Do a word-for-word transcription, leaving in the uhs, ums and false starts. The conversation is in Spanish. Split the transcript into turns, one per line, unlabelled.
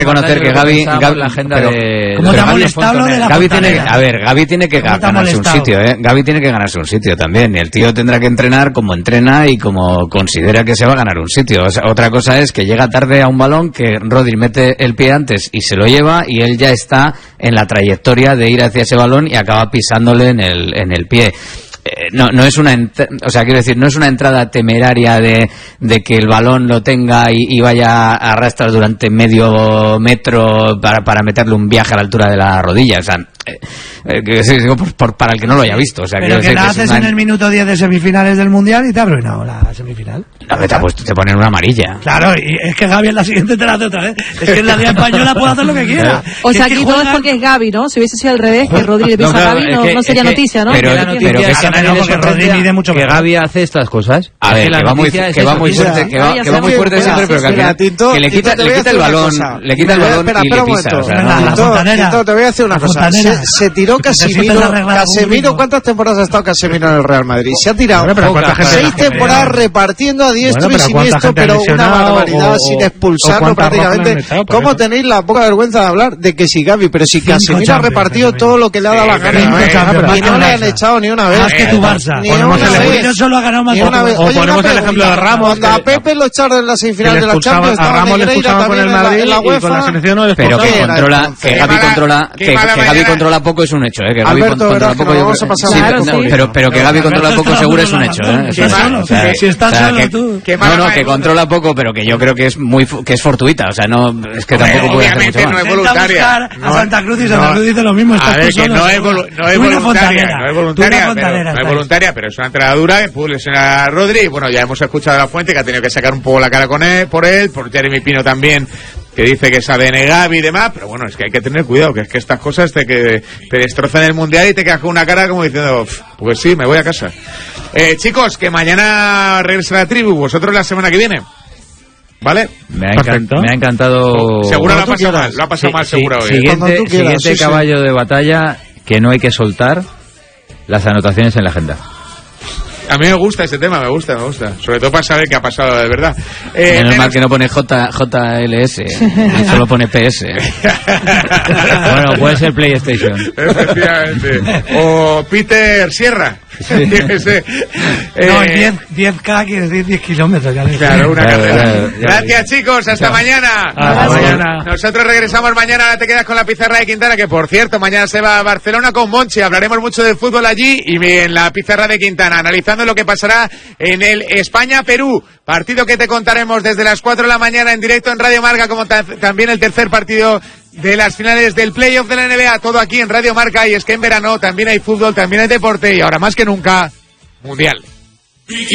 reconocer que Gavi, Gavi
la agenda
pero,
de,
¿cómo
de
te ha molestado lo de la
Gavi tiene,
fontanera?
a ver, Gavi tiene que ganarse un sitio, eh. Gavi tiene que ganarse un sitio también. Y el tío tendrá que entrenar como entrena y como considera que se va a ganar un sitio. O sea, otra cosa es que llega tarde a un balón, que Rodri mete el pie antes y se lo lleva, y él ya está en la trayectoria de ir hacia ese balón y acaba pisándole en el, en el pie. Eh, no no es una ent- o sea quiero decir no es una entrada temeraria de, de que el balón lo tenga y, y vaya a arrastrar durante medio metro para, para meterle un viaje a la altura de la rodilla. O sea, eh, eh, que, sí, digo, por, por, para el que no lo haya visto. O sea,
pero que
decir
la
que
haces
una...
en el minuto diez de semifinales del Mundial y te ha arruinado la semifinal.
No, te, ha puesto, te ponen una amarilla.
Claro, y es que Gavi en la siguiente te la hace otra vez. Es que en la Liga Española puede hacer lo que quiera.
O sea,
es que
aquí
juega...
todo es porque es Gavi, ¿no? Si hubiese sido al revés, que Rodri le pisa
No, claro,
a Gavi, no,
es que-
no sería
es que-
noticia, ¿no?
pero-
Que
pero
la
que
noticia-
esa
no, porque Rodri mide mucho
que
mejor.
Gavi hace estas cosas.
A ver,
Es
que va muy,
noticia es
que va
eso,
muy
tío.
fuerte, que
Ah,
va,
ya
que va muy
sabemos,
fuerte
espera,
siempre, pero que al
Espera,
final
Tinto,
que le
Tinto,
quita,
te
le
voy a
quita el
decir una
balón,
cosa.
le quita el
Espera,
balón
espera,
y
espera
le
un
pisa.
momento.
O sea,
Venga,
no,
la
Tinto,
fontanera.
Tinto, te voy a decir una
La
cosa.
fontanera.
Se, se tiró Casemiro.
Necesitas arreglar algún
Casemiro,
público.
¿cuántas temporadas ha estado Casemiro en el Real Madrid? Se ha tirado
Bueno, pero ¿cuánta gente
seis
la gente
temporadas
lleva?
repartiendo a diestro
Bueno, pero
y
¿cuánta
siniestro,
gente ha
pero una
lesionado
barbaridad
o-
sin
o
expulsarlo
cuántas rojas le han
prácticamente.
echado, por
¿Cómo
eso?
tenéis la poca vergüenza de hablar de que si Gavi, pero si
Cinco
Casemiro ha
Champions,
repartido
Casemiro.
todo lo que le ha dado la
Sí,
gana,
cinco
¿eh?
Champions,
y
más
no
que
le
el
han
Barça.
echado ni una vez.
Más que tu Barça.
Ni
Ponemos
una
el
vez.
ejemplo, solo ha ganado más
Ni
que
una
tu-
vez.
o
Oye,
ponemos
una
el ejemplo de
pregunta.
Ramos,
Cuando
que-
a Pepe lo echaron en la semifinal
que le
de la
expulsaban-
Champions,
a
estaba
Ramos le
Negreira
expulsaban con
también
el
en la-
Madrid
en la
y con la
UEFA.
selección no le
pero que
expulsaban.
controla,
entonces?
que
Qué
Gavi
mala-
controla,
qué
que,
mala
que Gavi
mañana.
controla poco es un hecho, eh, que Gavi
Alberto,
controla
verás que
poco
nos
yo
vamos a
creo-
pasar
sí,
un
Claro,
no,
sí.
pero pero que Gavi controla
Alberto
poco
está
seguro es un
solo,
hecho,
Alberto,
eh.
está
Sí,
solo.
o sea,
Si estás
o sea,
solo
que-
tú.
Qué
No,
mala
no, que
mañana.
controla poco, pero que yo creo que es muy fu- que es fortuita, o sea, no es que
Hombre,
tampoco puede hacer
obviamente
mucho
no
más.
es
Intenta
voluntaria.
buscar a
No,
Santa Cruz y
no.
Santa Cruz dice lo mismo.
A
Estás
ver,
tú
que
solo,
no es,
seguro.
volu- no es
Tú una
voluntaria,
fontanera.
no es
Tú una
voluntaria, pero,
fontanera,
no es
estáis.
voluntaria, pero es una entrenadura que pudo lesionar a Rodri. Y bueno, ya hemos escuchado a La Fuente que ha tenido que sacar un poco la cara con él, por él, por Jeremy Pino también, que dice que sabe de Gavi y demás, pero bueno, es que hay que tener cuidado, que es que estas cosas te, que te destrozan el Mundial y te quedas con una cara como diciendo, pues sí, me voy a casa. Eh, chicos, que mañana regresa la tribu, vosotros la semana que viene. ¿Vale?
Me ha, encan-
Perfecto.
me ha encantado.
Seguro lo ha tú pasado quieras. mal, lo ha pasado
Sí,
mal
sí,
seguro hoy. ¿eh?
Siguiente,
Cuando tú quieras,
siguiente
sí, sí.
caballo de batalla, que no hay que soltar las anotaciones en la agenda.
A mí me gusta ese tema, me gusta, me gusta. Sobre todo para saber qué ha pasado de verdad. Eh,
Menos
menos-
mal que no pone J, JLS, solo pone P S.
Bueno, puede ser PlayStation.
Efectivamente. O Peter Sierra. Ese.
No,
Eh,
diez, diez K quiere decir diez kilómetros. Ya
Claro, una
Claro,
carrera.
claro, ya
Gracias, chicos. Hasta mañana.
Hasta mañana.
Nosotros regresamos mañana. Ahora te quedas con la pizarra de Quintana, que por cierto, mañana se va a Barcelona con Monchi. Hablaremos mucho del fútbol allí y en la pizarra de Quintana, analizando lo que pasará en el España-Perú. Partido que te contaremos desde las cuatro de la mañana en directo en Radio Marca, como ta- también el tercer partido de las finales del playoff de la N B A. Todo aquí en Radio Marca. Y es que en verano también hay fútbol, también hay deporte y ahora más que nunca, Mundial.